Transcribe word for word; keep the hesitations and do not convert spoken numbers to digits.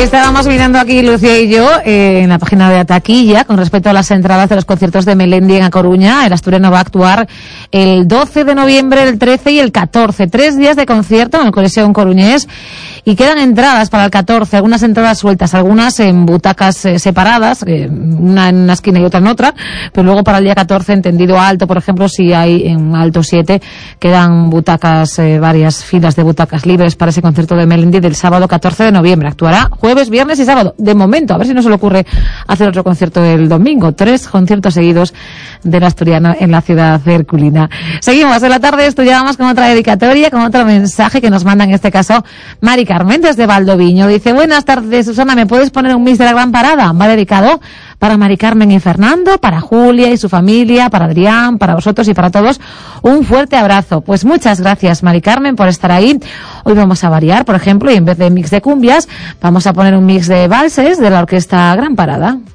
Estábamos mirando aquí, Lucía y yo, eh, en la página de Ataquilla, con respecto a las entradas de los conciertos de Melendi en A Coruña. El asturiano va a actuar el doce de noviembre, el trece y el catorce. Tres días de concierto en el Coliseo Coruñés. Y quedan entradas para el catorce, algunas entradas sueltas, algunas en butacas eh, separadas, eh, una en una esquina y otra en otra, pero luego para el día catorce, en tendido alto, por ejemplo, si hay en alto siete, quedan butacas, eh, varias filas de butacas libres para ese concierto de Melendi del sábado catorce de noviembre. Actuará jueves, viernes y sábado. De momento, a ver si no se le ocurre hacer otro concierto el domingo. Tres conciertos seguidos del asturiano en la ciudad herculina. Seguimos en la tarde, estudiamos con otra dedicatoria, con otro mensaje que nos manda en este caso Mari Carmen desde Valdoviño. Dice: buenas tardes, Susana, ¿me puedes poner un mix de La Gran Parada? Va dedicado para Mari Carmen y Fernando, para Julia y su familia, para Adrián, para vosotros y para todos. Un fuerte abrazo. Pues muchas gracias, Mari Carmen, por estar ahí. Hoy vamos a variar, por ejemplo, y en vez de mix de cumbias, vamos a poner un mix de valses de la orquesta Gran Parada.